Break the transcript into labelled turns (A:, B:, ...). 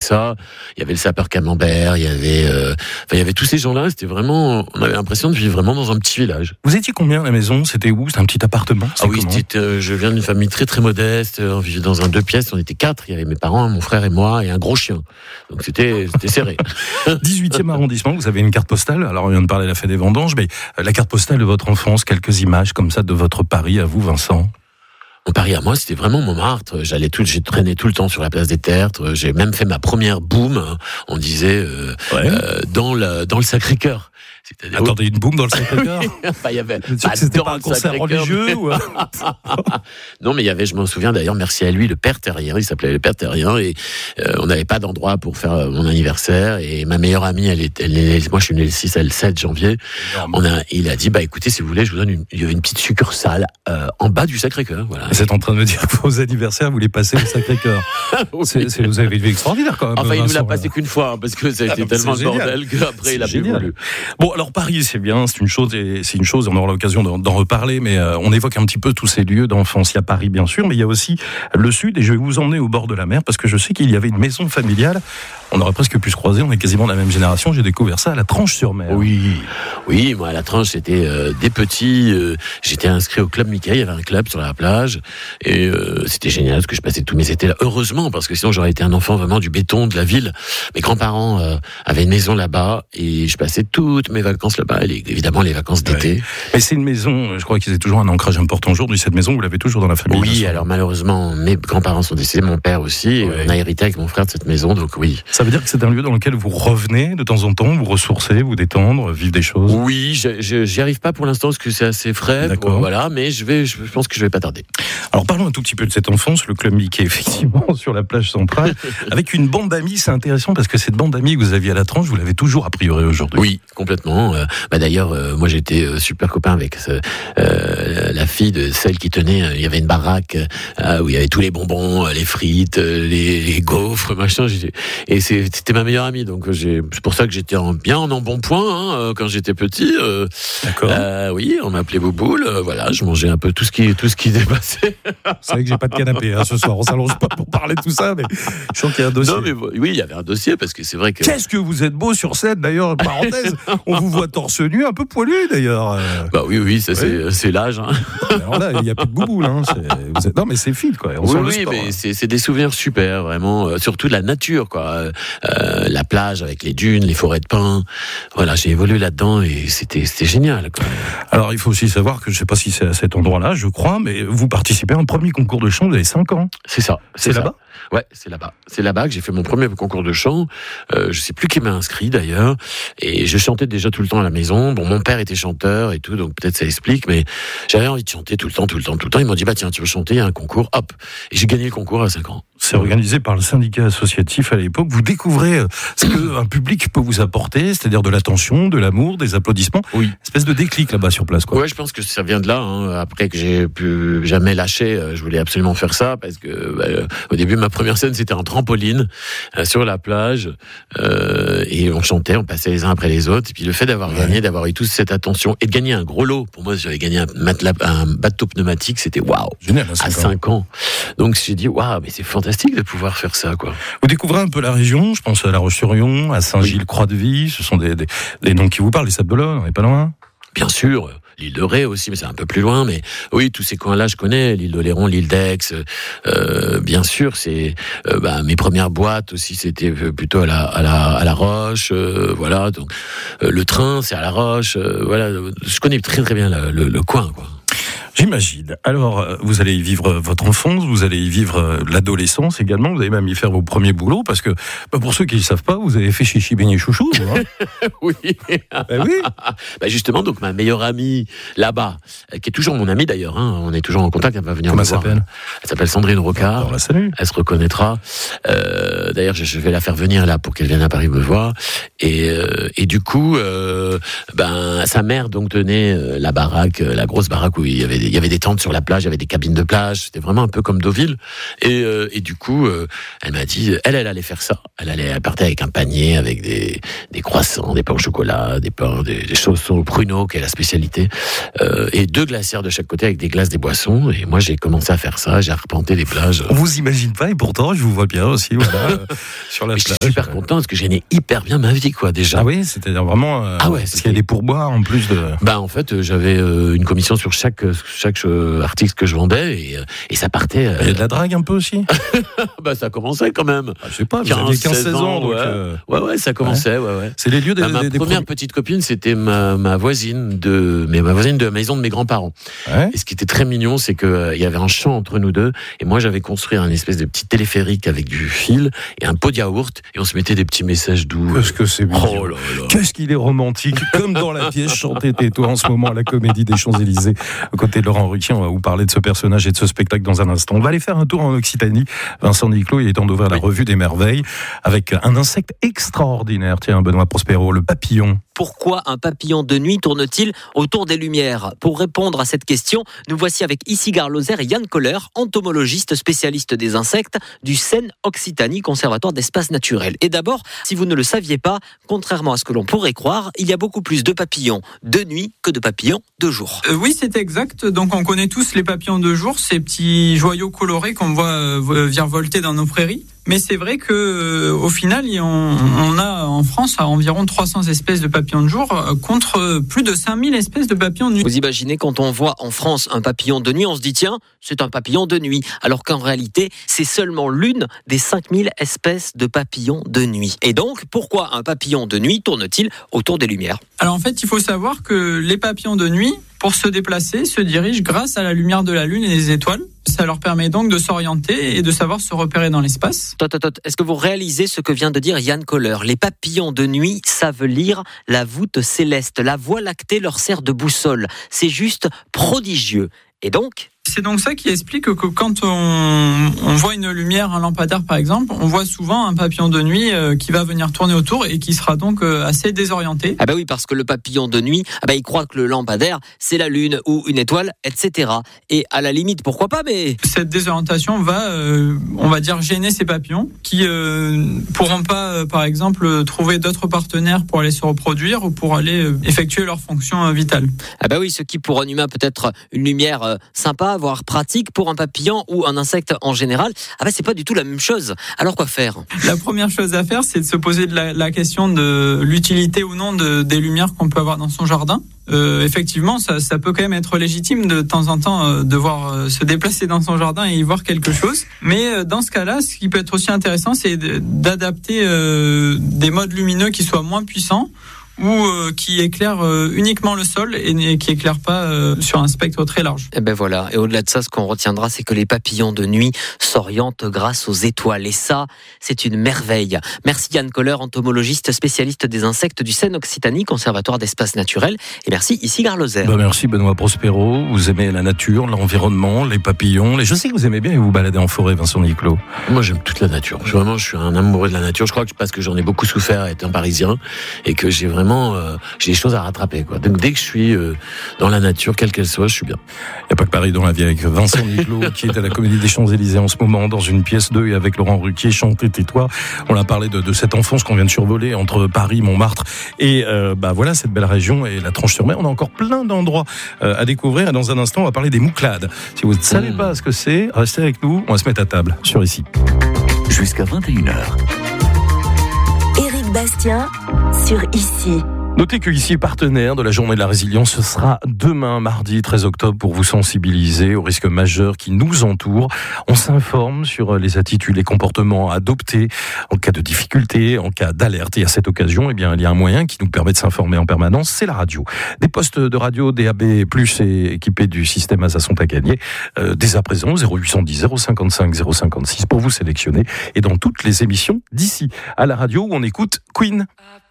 A: ça. Il y avait le sapeur Camembert, il y avait tous ces gens-là. C'était vraiment, on avait l'impression de vivre vraiment dans un petit village.
B: Vous étiez combien à la maison? C'était où? C'était un petit appartement?
A: Je viens d'une famille très très modeste. On vivait dans un 2 pièces. On était 4. Il y avait mes parents, mon frère et moi, et un gros chien. Donc c'était serré.
B: 18e arrondissement. Vous avez une carte postale. Alors on vient de parler de la fête des vendanges, mais la carte postale de votre enfance, quelques images comme ça de votre Paris à vous, Vincent.
A: Mon Paris à moi, c'était vraiment Montmartre. J'ai traîné tout le temps sur la place des Tertres. J'ai même fait ma première boum, on disait, dans le Sacré-Cœur. C'est-à-dire
B: attendez, une boum dans le Sacré-Cœur?
A: Il y avait
B: c'était pas un concert religieux ou...
A: Non, mais il y avait, je m'en souviens d'ailleurs, merci à lui, le Père Terrien. Il s'appelait le Père Terrien et on n'avait pas d'endroit pour faire mon anniversaire. Et ma meilleure amie, moi je suis né le 6, elle le 7 janvier. Il a dit, écoutez, si vous voulez, je vous donne il y avait une petite succursale en bas du Sacré-Cœur. Voilà.
B: Vous êtes en train de me dire que vos anniversaires, vous les passez au Sacré-Cœur. Vous avez une vie extraordinaire quand même.
A: Enfin, il nous l'a passé qu'une fois, parce que ça a été tellement le bordel qu'après il a plus voulu.
B: Bon, alors Paris, c'est bien, c'est une chose, on aura l'occasion d'en reparler, mais on évoque un petit peu tous ces lieux d'enfance. Il y a Paris, bien sûr, mais il y a aussi le Sud, et je vais vous emmener au bord de la mer, parce que je sais qu'il y avait une maison familiale. On aurait presque pu se croiser, on est quasiment de la même génération. J'ai découvert ça à la Tranche-sur-Mer.
A: Oui, moi à la Tranche, c'était des petits. J'étais inscrit au club Mickey, il y avait un club sur la plage, et c'était génial parce que je passais tous mes étés là. Heureusement, parce que sinon j'aurais été un enfant vraiment du béton de la ville. Mes grands-parents avaient une maison là-bas, et je passais toutes mes vacances là-bas, et évidemment les vacances d'été.
B: Ouais. Mais c'est une maison, je crois qu'ils ont toujours un ancrage important aujourd'hui. Cette maison, vous l'avez toujours dans la famille?
A: Oui, alors malheureusement, mes grands-parents sont décédés, mon père aussi, et on a hérité avec mon frère de cette maison, donc oui.
B: Ça veut dire que c'est un lieu dans lequel vous revenez de temps en temps, vous ressourcez, vous détendre, vivre des choses?
A: Oui, j'y arrive pas pour l'instant parce que c'est assez frais. Voilà, mais je pense que je vais pas tarder.
B: Alors parlons un tout petit peu de cette enfance, le club Mickey, effectivement, sur la plage centrale, avec une bande d'amis. C'est intéressant parce que cette bande d'amis que vous aviez à la Tranche, vous l'avez toujours a priori aujourd'hui.
A: Oui, complètement. D'ailleurs, moi j'étais super copain avec la fille de celle qui tenait. Il y avait une baraque où il y avait tous les bonbons, les frites, les gaufres, machin. Et c'était ma meilleure amie, donc c'est pour ça que j'étais bien en bon point quand j'étais petit.
B: D'accord.
A: Oui, on m'appelait Bouboule. Voilà, je mangeais un peu tout ce qui dépassait.
B: C'est vrai que j'ai pas de canapé ce soir. On s'allonge pas pour parler de tout ça, mais je sens qu'il y a un dossier.
A: Non, mais oui, il y avait un dossier parce que c'est vrai que.
B: Qu'est-ce que vous êtes beau sur scène d'ailleurs, parenthèse. On vous voit torse nu, un peu poilu d'ailleurs.
A: Oui, ça c'est l'âge.
B: Alors là, il n'y a plus de Bouboule. Non, mais c'est fit quoi.
A: Oui, mais c'est des souvenirs super, vraiment. Surtout de la nature, quoi. La plage avec les dunes, les forêts de pins. Voilà, j'ai évolué là-dedans et c'était génial, quoi.
B: Alors, il faut aussi savoir que je ne sais pas si c'est à cet endroit-là, je crois, mais vous participez à un premier concours de chant, vous avez 5 ans.
A: C'est ça.
B: C'est là-bas ?
A: Ouais, c'est là-bas. C'est là-bas que j'ai fait mon premier concours de chant. Je sais plus qui m'a inscrit d'ailleurs. Et je chantais déjà tout le temps à la maison. Bon, mon père était chanteur et tout, donc peut-être ça explique, mais j'avais envie de chanter tout le temps. Ils m'ont dit, tiens, tu veux chanter, il y a un concours, hop. Et j'ai gagné le concours à 5 ans. C'est
B: organisé par le syndicat associatif à l'époque. Vous découvrez ce qu'un public peut vous apporter, c'est-à-dire de l'attention, de l'amour, des applaudissements.
A: Oui.
B: Espèce de déclic là-bas sur place, quoi.
A: Ouais, je pense que ça vient de là. Après que j'ai pu jamais lâcher, je voulais absolument faire ça parce que au début, ma première scène, c'était en trampoline sur la plage et on chantait, on passait les uns après les autres. Et puis le fait d'avoir gagné, d'avoir eu toute cette attention et de gagner un gros lot. Pour moi, j'avais gagné un bateau pneumatique, c'était waouh.
B: Génial,
A: à 5 ans. Donc j'ai dit waouh, mais c'est fantastique de pouvoir faire ça, quoi.
B: Vous découvrez un peu la région. Je pense à La Roche-sur-Yon, à Saint-Gilles-Croix-de-Vie. Ce sont des noms qui vous parlent. Les Sables d'Olonne, on n'est pas loin.
A: Bien sûr. L'île de Ré aussi, mais c'est un peu plus loin. Mais oui, tous ces coins-là, je connais. L'île d'Oléron, l'île d'Aix. Bien sûr, c'est mes premières boîtes aussi. C'était plutôt à la Roche. Voilà. Donc le train, c'est à la Roche. Voilà. Je connais très très bien le coin, quoi.
B: J'imagine. Alors, vous allez y vivre votre enfance, vous allez y vivre l'adolescence également, vous allez même y faire vos premiers boulots, parce que, pour ceux qui ne le savent pas, vous avez fait Chichi Beignet Chouchou,
A: Oui.
B: Oui.
A: Justement, donc ma meilleure amie là-bas, qui est toujours mon amie d'ailleurs, on est toujours en contact, elle va venir
B: me
A: voir.
B: Comment elle s'appelle ?
A: Elle s'appelle Sandrine Rocard.
B: Alors, la salue.
A: Elle se reconnaîtra. D'ailleurs, je vais la faire venir là pour qu'elle vienne à Paris me voir. Et du coup, sa mère donc tenait la baraque, la grosse baraque où il y avait il y avait des tentes sur la plage, il y avait des cabines de plage, c'était vraiment un peu comme Deauville. Et du coup, elle m'a dit, elle allait faire ça. Elle partait avec un panier, avec des croissants, des pains au chocolat, des chaussons au pruneau, qui est la spécialité, et 2 glacières de chaque côté avec des glaces, des boissons. Et moi, j'ai commencé à faire ça, j'ai arpenté les plages.
B: On vous imagine pas, et pourtant, je vous vois bien aussi, voilà, sur la plage.
A: Je suis super content parce que j'ai gagné hyper bien ma vie, quoi, déjà.
B: Ah oui, c'est-à-dire vraiment. Parce qu'il y a des pourboires en plus de.
A: En fait, j'avais une commission sur chaque article que je vendais et ça partait.
B: Il y a de la drague un peu aussi.
A: Ça commençait quand même.
B: Je sais pas, vous aviez 15-16 ans. Donc
A: ouais, ça commençait. Ouais.
B: C'est les lieux des.
A: Ma première petite copine, c'était ma voisine de la maison de mes grands-parents. Ouais. Et ce qui était très mignon, c'est que il y avait un champ entre nous deux, et moi j'avais construit un espèce de petit téléphérique avec du fil et un pot de yaourt, et on se mettait des petits messages doux.
B: Qu'est-ce que c'est mignon. Oh là là. Qu'est-ce qu'il est romantique, comme dans la pièce Chanter tais-toi en ce moment à la Comédie des Champs-Élysées, aux côtés de Laurent Ruquier. On va vous parler de ce personnage et de ce spectacle dans un instant. On va aller faire un tour en Occitanie. Vincent Niclot, il est temps d'ouvrir la revue des merveilles avec un insecte extraordinaire. Tiens, Benoît Prospero, le papillon.
C: Pourquoi un papillon de nuit tourne-t-il autour des lumières ? Pour répondre à cette question, nous voici avec Isigard Lozère et Yann Kohler, entomologiste spécialiste des insectes du CEN Occitanie, Conservatoire d'espaces naturels. Et d'abord, si vous ne le saviez pas, contrairement à ce que l'on pourrait croire, il y a beaucoup plus de papillons de nuit que de papillons de jour.
D: Oui, c'est exact. Donc on connaît tous les papillons de jour, ces petits joyaux colorés qu'on voit virevolter dans nos prairies. Mais c'est vrai que au final, on a en France environ 300 espèces de papillons de jour contre plus de 5000 espèces de papillons de nuit.
C: Vous imaginez, quand on voit en France un papillon de nuit, on se dit tiens, c'est un papillon de nuit. Alors qu'en réalité, c'est seulement l'une des 5000 espèces de papillons de nuit. Et donc, pourquoi un papillon de nuit tourne-t-il autour des lumières ?
D: Alors en fait, il faut savoir que les papillons de nuit, pour se déplacer, se dirigent grâce à la lumière de la Lune et des étoiles. Ça leur permet donc de s'orienter et de savoir se repérer dans l'espace.
C: Est-ce que vous réalisez ce que vient de dire Yann Kohler ? Les papillons de nuit savent lire la voûte céleste. La Voie lactée leur sert de boussole. C'est juste prodigieux. Et donc ?
D: C'est donc ça qui explique que quand on voit une lumière, un lampadaire par exemple, on voit souvent un papillon de nuit qui va venir tourner autour et qui sera donc assez désorienté.
C: Ah bah oui, parce que le papillon de nuit, il croit que le lampadaire, c'est la lune ou une étoile, etc. Et à la limite, pourquoi pas, mais...
D: Cette désorientation va, on va dire, gêner ces papillons qui pourront pas, par exemple, trouver d'autres partenaires pour aller se reproduire ou pour aller effectuer leurs fonctions vitales.
C: Ah bah oui, ce qui pour un humain peut être une lumière sympa, voire pratique, pour un papillon ou un insecte en général, c'est pas du tout la même chose. Alors quoi faire ?
D: La première chose à faire, c'est de se poser la question de l'utilité ou non des lumières qu'on peut avoir dans son jardin. Effectivement, ça peut quand même être légitime de temps en temps devoir se déplacer dans son jardin et y voir quelque chose. Mais dans ce cas-là, ce qui peut être aussi intéressant, c'est d'adapter des modes lumineux qui soient moins puissants ou qui éclairent uniquement le sol et qui éclairent pas sur un spectre très large.
C: Et ben voilà. Et au-delà de ça, ce qu'on retiendra, c'est que les papillons de nuit s'orientent grâce aux étoiles. Et ça, c'est une merveille. Merci Yann Kohler, entomologiste spécialiste des insectes du CEN Occitanie, Conservatoire d'espaces naturels. Et merci Isigard Lozère.
B: Merci Benoît Prospero. Vous aimez la nature, l'environnement, les papillons. Je sais que vous aimez bien vous balader en forêt, Vincent Niclot.
A: Moi, j'aime toute la nature. Je suis un amoureux de la nature. Je crois que parce que j'en ai beaucoup souffert étant parisien et que j'ai des choses à rattraper, quoi. Donc dès que je suis dans la nature, quelle qu'elle soit, je suis bien.
B: Il n'y a pas que Paris dans la vie, avec Vincent Niclot qui est à la Comédie des Champs-Élysées en ce moment dans une pièce 2 et avec Laurent Ruquier, Chanter tais-toi. On a parlé de cette enfance qu'on vient de survoler entre Paris, Montmartre et voilà cette belle région et la Tranche-sur-Mer. On a encore plein d'endroits à découvrir et dans un instant on va parler des Mouclades. Si vous ne savez pas ce que c'est, restez avec nous, on va se mettre à table sur Ici.
E: Jusqu'à 21h.
F: Éric Bastien sur Ici.
B: Notez que ici, partenaire de la Journée de la Résilience, ce sera demain, mardi 13 octobre, pour vous sensibiliser aux risques majeurs qui nous entourent. On s'informe sur les attitudes, les comportements à adopter en cas de difficulté, en cas d'alerte. Et à cette occasion, il y a un moyen qui nous permet de s'informer en permanence, c'est la radio. Des postes de radio DAB+, et équipés du système ASA sont à gagner. Dès à présent, 0810 055 056 pour vous sélectionner. Et dans toutes les émissions d'ici à la radio où on écoute Queen.